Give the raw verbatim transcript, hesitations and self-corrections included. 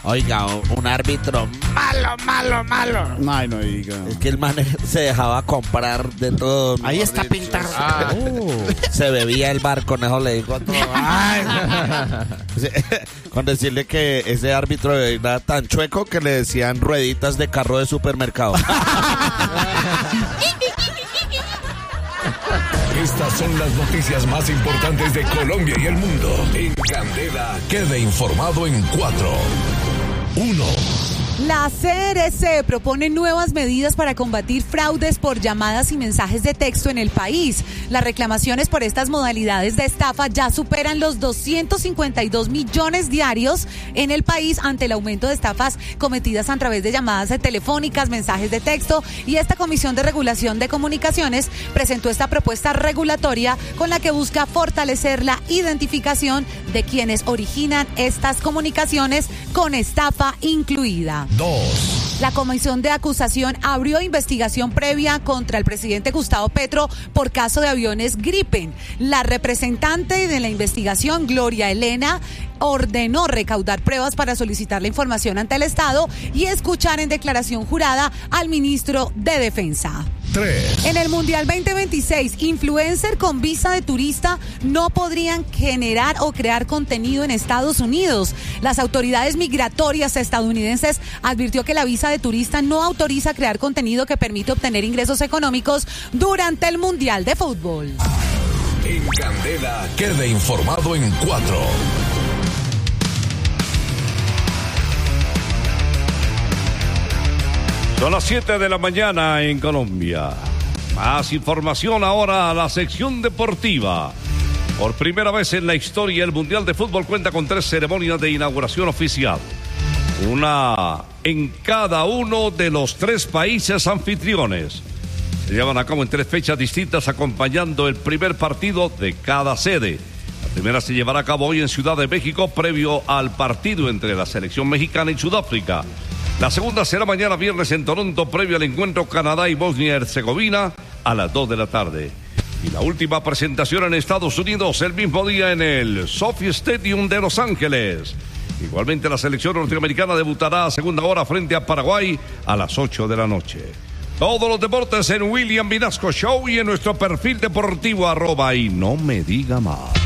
Oiga, un árbitro malo, malo, malo. Ay, no diga. Es que el man se dejaba comprar de todo. Ahí está pintado. Ah, oh. Se bebía el bar, Conejo le dijo a todo. Ay, con decirle que ese árbitro era tan chueco que le decían rueditas de carro de supermercado. Estas son las noticias más importantes de Colombia y el mundo. En Candela, quede informado en cuatro, uno. La C R C propone nuevas medidas para combatir fraudes por llamadas y mensajes de texto en el país. Las reclamaciones por estas modalidades de estafa ya superan los doscientos cincuenta y dos millones diarios en el país ante el aumento de estafas cometidas a través de llamadas telefónicas, mensajes de texto, y esta Comisión de Regulación de Comunicaciones presentó esta propuesta regulatoria con la que busca fortalecer la identificación de quienes originan estas comunicaciones con estafa incluida. Dos. La Comisión de Acusación abrió investigación previa contra el presidente Gustavo Petro por caso de aviones Gripen. La representante de la investigación, Gloria Elena, ordenó recaudar pruebas para solicitar la información ante el Estado y escuchar en declaración jurada al ministro de Defensa. Tres. En el Mundial veinte veintiséis, influencer con visa de turista no podrían generar o crear contenido en Estados Unidos. Las autoridades migratorias estadounidenses advirtió que la visa de turista no autoriza crear contenido que permite obtener ingresos económicos durante el Mundial de Fútbol. En Candela, quede informado en cuatro. Son las siete de la mañana en Colombia. Más información ahora a la sección deportiva. Por primera vez en la historia, el Mundial de Fútbol cuenta con tres ceremonias de inauguración oficial. Una en cada uno de los tres países anfitriones. Se llevan a cabo en tres fechas distintas, acompañando el primer partido de cada sede. La primera se llevará a cabo hoy en Ciudad de México, previo al partido entre la selección mexicana y Sudáfrica. La segunda será mañana viernes en Toronto, previo al encuentro Canadá y Bosnia-Herzegovina a las dos de la tarde. Y la última presentación en Estados Unidos el mismo día en el SoFi Stadium de Los Ángeles. Igualmente la selección norteamericana debutará a segunda hora frente a Paraguay a las ocho de la noche. Todos los deportes en William Vinasco Show y en nuestro perfil deportivo arroba y no me diga más.